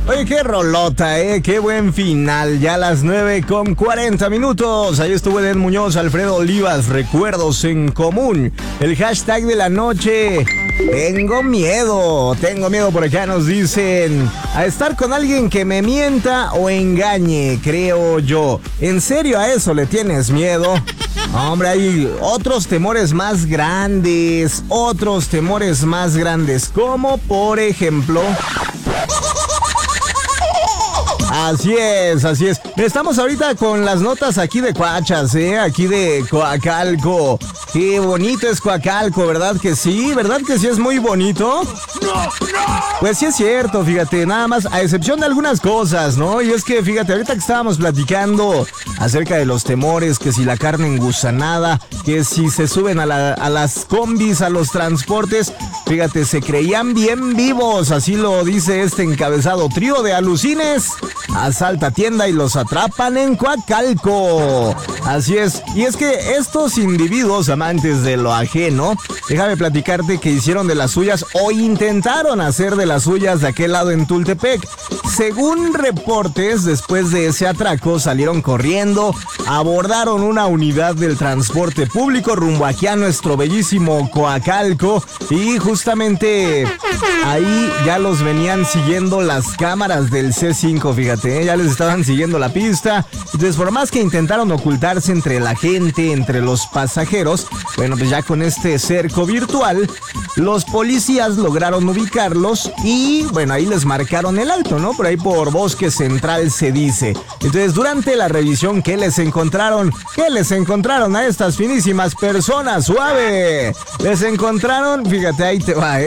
Oye, qué rolota, qué buen final. Ya a las 9:40. Ahí estuvo Eden Muñoz, Alfredo Olivas, recuerdos en común. El hashtag de la noche: tengo miedo por acá nos dicen. A estar con alguien que me mienta o engañe, creo yo. ¿En serio a eso le tienes miedo? Hombre, hay otros temores más grandes, como por ejemplo... Así es. Estamos ahorita con las notas aquí de Coachas, aquí de Coacalco. Qué bonito es Coacalco, ¿verdad que sí? ¿Verdad que sí es muy bonito? Pues sí es cierto, fíjate, nada más, a excepción de algunas cosas, ¿no? Y es que, fíjate, ahorita que estábamos platicando acerca de los temores, que si la carne engusanada, que si se suben a las combis, a los transportes, fíjate, se creían bien vivos, así lo dice este encabezado: trío de alucines asalta tienda y los atrapan en Coacalco. Así es, y es que estos individuos amantes de lo ajeno, déjame platicarte que hicieron de las suyas o intentaron hacer de las suyas de aquel lado en Tultepec. Según reportes, después de ese atraco salieron corriendo, abordaron una unidad del transporte público rumbo aquí a nuestro bellísimo Coacalco y justamente ahí ya los venían siguiendo las cámaras del C5, fíjate, ya les estaban siguiendo la pista. Entonces, por más que intentaron ocultarse entre la gente, entre los pasajeros, bueno, pues ya con este cerco virtual, los policías lograron ubicarlos y, bueno, ahí les marcaron el alto, ¿no? Por ahí por Bosque Central se dice. Entonces, durante la revisión, ¿qué les encontraron? A estas finísimas personas? ¡Suave! Les encontraron, fíjate, ahí te va.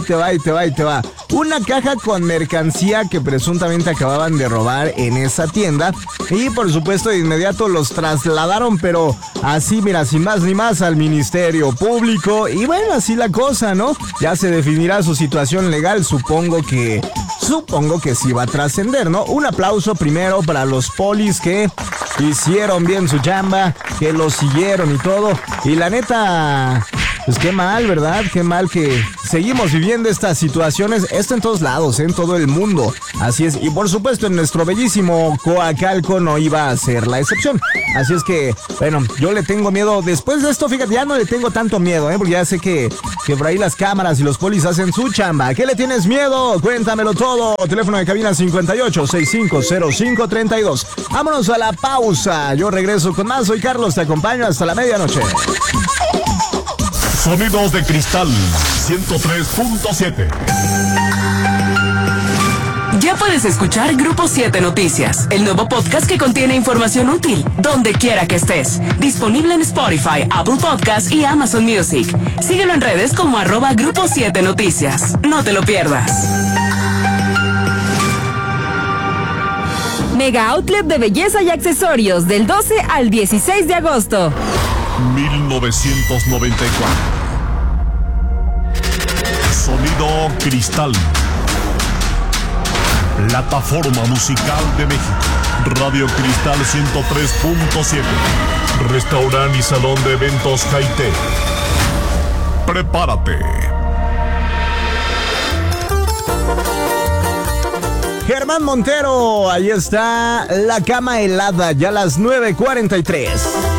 Una caja con mercancía que presuntamente acababan de robar en esa tienda. Y, por supuesto, de inmediato los trasladaron, pero así, mira, sin más ni más, al Ministerio Público. Y bueno, así la cosa, ¿no? Ya se definirá su situación legal, supongo que sí va a trascender, ¿no? Un aplauso primero para los polis que hicieron bien su chamba, que lo siguieron y todo. Y la neta, pues qué mal, ¿verdad? Qué mal que seguimos viviendo estas situaciones. Esto en todos lados, en todo el mundo. Así es. Y por supuesto, en nuestro bellísimo Coacalco no iba a ser la excepción. Así es que, bueno, yo le tengo miedo. Después de esto, fíjate, ya no le tengo tanto miedo, porque ya sé que por ahí las cámaras y los polis hacen su chamba. ¿Qué le tienes miedo? Cuéntamelo todo. Teléfono de cabina 58-6505-32. Vámonos a la pausa. Yo regreso con más. Soy Carlos, te acompaño hasta la medianoche. Sonidos de Cristal 103.7. Ya puedes escuchar Grupo 7 Noticias, el nuevo podcast que contiene información útil, donde quiera que estés. Disponible en Spotify, Apple Podcasts y Amazon Music. Síguelo en redes como @Grupo 7 Noticias. No te lo pierdas. Mega Outlet de belleza y accesorios del 12 al 16 de agosto. 1994. Sonido Cristal. Plataforma musical de México. Radio Cristal 103.7. Restaurante y salón de eventos Jaite. Prepárate. Germán Montero, ahí está La Cama Helada, ya a las 9:43.